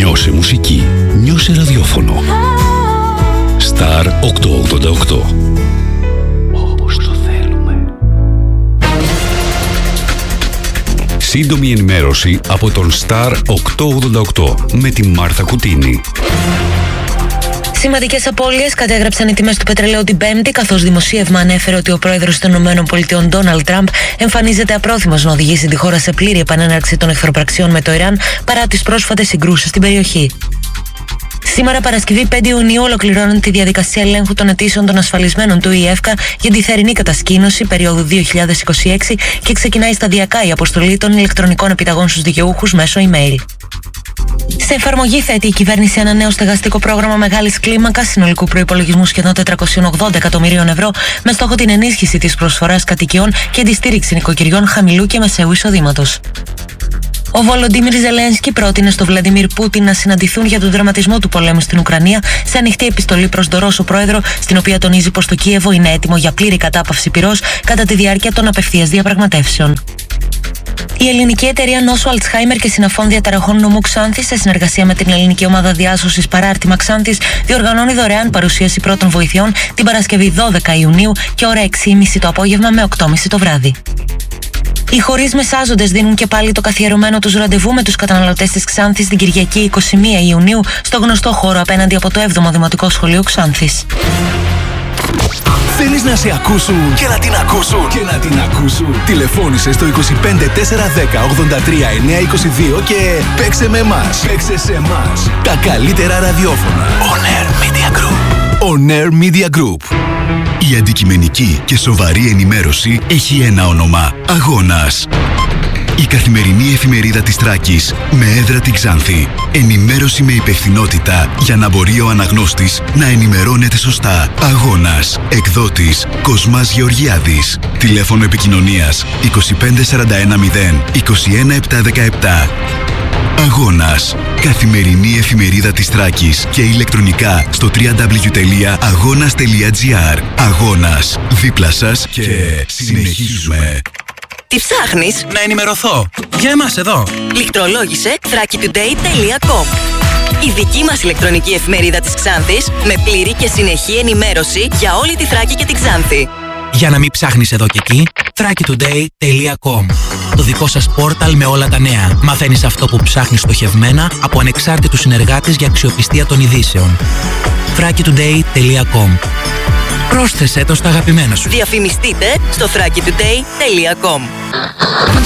Νιώσε μουσική. Νιώσε ραδιόφωνο. Star 888. Όπως το θέλουμε. Σύντομη ενημέρωση από τον Star 888 με τη Μάρθα Κουτίνη. Σημαντικές απώλειες κατέγραψαν οι τιμές του πετρελαίου την Πέμπτη, καθώς δημοσίευμα ανέφερε ότι ο πρόεδρος των ΗΠΑ, Ντόναλντ Τραμπ, εμφανίζεται απρόθυμος να οδηγήσει τη χώρα σε πλήρη επανέναρξη των εχθροπραξιών με το Ιράν παρά τις πρόσφατες συγκρούσεις στην περιοχή. Σήμερα, Παρασκευή 5 Ιουνίου, ολοκληρώνουν τη διαδικασία ελέγχου των αιτήσεων των ασφαλισμένων του ΙΕΦΚΑ για τη θερινή κατασκήνωση περίοδου 2026 και ξεκινάει σταδιακά η αποστολή των ηλεκτρονικών επιταγών στους δικαιούχους μέσω email. Σε εφαρμογή θέτει η κυβέρνηση ένα νέο στεγαστικό πρόγραμμα μεγάλης κλίμακας συνολικού προϋπολογισμού σχεδόν 480 εκατομμυρίων ευρώ με στόχο την ενίσχυση της προσφοράς κατοικιών και τη στήριξη νοικοκυριών χαμηλού και μεσαίου εισοδήματος. Ο Βολοντίμιρ Ζελένσκι πρότεινε στον Βλαντιμίρ Πούτιν να συναντηθούν για τον δραματισμό του πολέμου στην Ουκρανία σε ανοιχτή επιστολή προς τον Ρώσο πρόεδρο, στην οποία τονίζει πως το Κίεβο είναι έτοιμο για πλήρη κατάπαυση πυρός κατά τη διάρκεια των απευθείας διαπραγματεύσεων. Η ελληνική εταιρεία νόσου Αλτσχάιμερ και συναφών διαταραχών νομού Ξάνθης, σε συνεργασία με την ελληνική ομάδα διάσωσης Παράρτημα Ξάνθης, διοργανώνει δωρεάν παρουσίαση πρώτων βοηθειών την Παρασκευή 12 Ιουνίου και ώρα 6.30 το απόγευμα με 8.30 το βράδυ. Οι χωρίς μεσάζοντες δίνουν και πάλι το καθιερωμένο τους ραντεβού με τους καταναλωτές της Ξάνθης την Κυριακή 21 Ιουνίου στο γνωστό χώρο απέναντι από το 7ο Δημοτικό Σχολείο Ξάνθης. Θέλεις να σε ακούσουν και να την ακούσουν και να την ακούσουν? Τηλεφώνησε στο 25410 83 922 και παίξε με εμάς. Παίξε σε εμάς. Τα καλύτερα ραδιόφωνα. On Air Media Group. On Air Media Group. Η αντικειμενική και σοβαρή ενημέρωση έχει ένα όνομα. Αγώνας. Η καθημερινή εφημερίδα της Θράκης με έδρα την Ξάνθη. Ενημέρωση με υπευθυνότητα για να μπορεί ο αναγνώστης να ενημερώνεται σωστά. Αγώνας. Εκδότης Κοσμάς Γεωργιάδης. Τηλέφωνο επικοινωνίας 25410 21717. Αγώνας. Καθημερινή εφημερίδα της Θράκης και ηλεκτρονικά στο www.agonas.gr. Αγώνας. Δίπλα σας και συνεχίζουμε. Τι ψάχνεις? Να ενημερωθώ. Για εμάς εδώ. Λιχτρολόγησε thrakitoday.com. Η δική μας ηλεκτρονική εφημερίδα της Ξάνθης με πλήρη και συνεχή ενημέρωση για όλη τη Θράκη και την Ξάνθη. Για να μην ψάχνεις εδώ και εκεί, thrakitoday.com. Το δικό σας πόρταλ με όλα τα νέα. Μαθαίνεις αυτό που ψάχνεις στοχευμένα από ανεξάρτητους συνεργάτες για αξιοπιστία των ειδήσεων. thrakitoday.com. Πρόσθεσέ το στα αγαπημένα σου. Διαφημιστείτε στο thrakitoday.com.